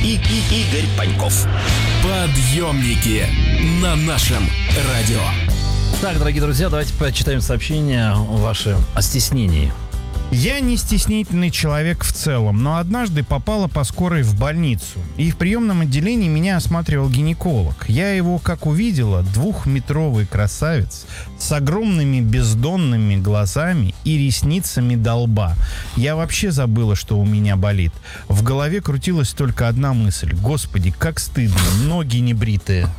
Игорь Паньков. Подъемники на нашем радио. Так, дорогие друзья, давайте почитаем сообщения ваши о стеснении. Я не стеснительный человек в целом, но однажды попала по скорой в больницу. И в приемном отделении меня осматривал гинеколог. Я его, как увидела, 2-метровый красавец с огромными бездонными глазами и ресницами до лба. Я вообще забыла, что у меня болит. В голове крутилась только одна мысль. Господи, как стыдно, ноги не бритые.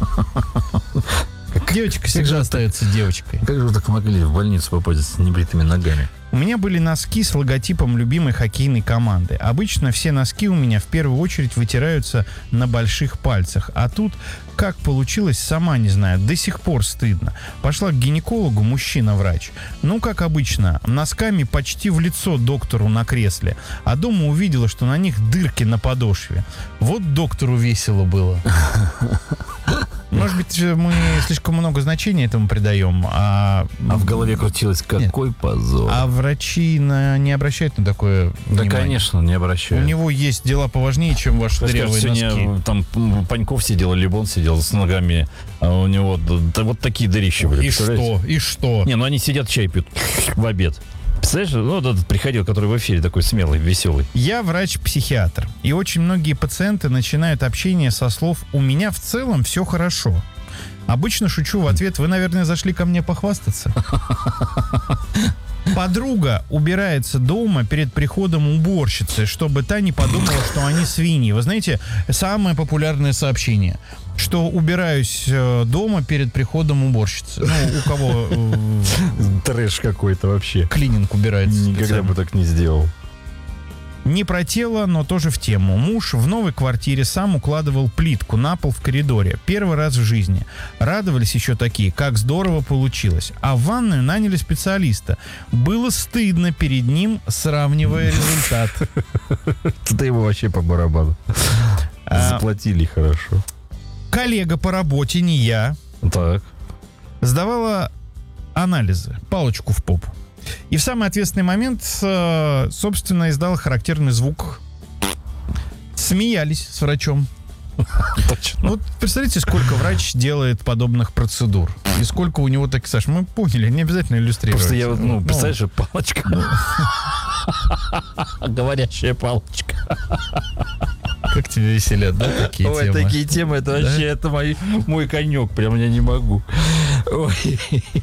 Девочка всегда остается девочкой. Как же вы так могли в больницу попасть с небритыми ногами? У меня были носки с логотипом любимой хоккейной команды. Обычно все носки у меня в первую очередь вытираются на больших пальцах. А тут, как получилось, сама не знаю, до сих пор стыдно. Пошла к гинекологу, мужчина-врач. Ну, как обычно, носками почти в лицо доктору на кресле. А дома увидела, что на них дырки на подошве. Вот доктору весело было. Может быть, мы слишком много значения этому придаем, А в голове крутилось, какой позор. А врачи не обращают на такое внимание? Да, конечно, не обращают. У него есть дела поважнее, чем ваши дырявые носки. Там Паньков сидел, или он сидел с ногами, а у него вот такие дырища были. И что? И что? Не, ну они сидят, чай пьют в обед. Представляешь, ну вот этот приходил, который в эфире такой смелый, веселый. Я врач-психиатр, и очень многие пациенты начинают общение со слов «у меня в целом все хорошо». Обычно шучу в ответ: вы, наверное, зашли ко мне похвастаться. Подруга убирается дома перед приходом уборщицы, чтобы та не подумала, что они свиньи. Вы знаете, самое популярное сообщение, что убираюсь дома перед приходом уборщицы. Ну, у кого... Трэш какой-то вообще. Клининг убирается. Никогда бы так не сделал. Не про тело, но тоже в тему. Муж в новой квартире сам укладывал плитку на пол в коридоре. Первый раз в жизни. Радовались еще такие, как здорово получилось. А в ванную наняли специалиста. Было стыдно перед ним, сравнивая результат. Ты его вообще по барабану. Заплатили хорошо. Коллега по работе, не я, Так. сдавала анализы, палочку в попу. И в самый ответственный момент, собственно, издал характерный звук. Смеялись с врачом. Точно. Вот представляете, сколько врач делает подобных процедур. И сколько у него так, Саш, мы поняли, не обязательно иллюстрировать. Просто я, представляешь, палочка. Говорящая палочка. Как тебя веселят, да, такие темы? Ой, такие темы, это вообще, это мой конек, прям я не могу. Ой.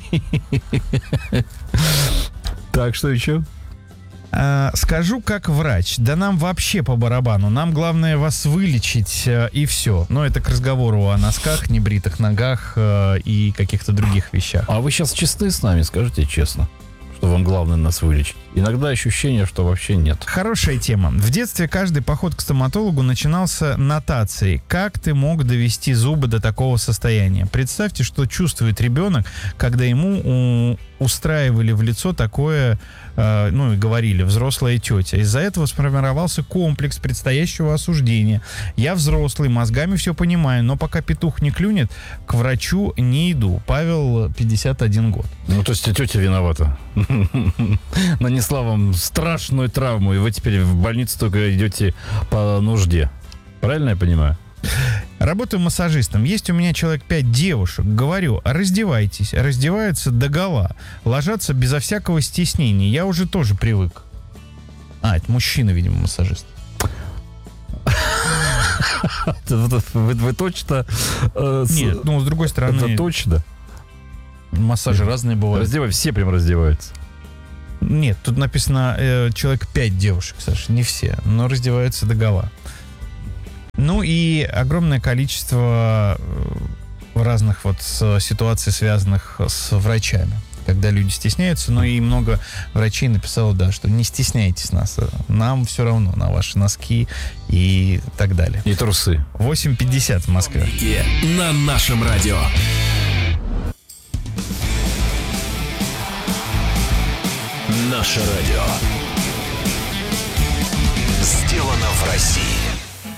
Так, что еще? Скажу как врач, да нам вообще по барабану. Нам главное вас вылечить и все. Но это к разговору о носках, небритых ногах и каких-то других вещах. А вы сейчас честны с нами, скажите честно, что вам главное нас вылечить? Иногда ощущение, что вообще нет. Хорошая тема. В детстве каждый поход к стоматологу начинался нотацией: как ты мог довести зубы до такого состояния? Представьте, что чувствует ребенок, когда ему устраивали в лицо такое, и говорили: взрослая тетя. Из-за этого сформировался комплекс предстоящего осуждения. Я взрослый, мозгами все понимаю, но пока петух не клюнет, к врачу не иду. Павел, 51 год. Ну, то есть тетя виновата. Нанесла вам страшную травму, и вы теперь в больницу только идете по нужде. Правильно я понимаю? Работаю массажистом. Есть у меня человек 5 девушек. Говорю: раздевайтесь. Раздеваются догола. Ложатся безо всякого стеснения. Я уже тоже привык. Это мужчина, видимо, массажист. Вы точно... Нет, с другой стороны... Это точно? Массажи разные бывают. Все прям раздеваются. Нет, тут написано человек 5 девушек, Саша, не все, но раздеваются догола. Ну и огромное количество разных ситуаций, связанных с врачами, когда люди стесняются, но и много врачей написало, что не стесняйтесь нас, нам все равно на ваши носки и так далее. И трусы. 8:50 в Москве. На нашем радио. Наше радио. Сделано в России.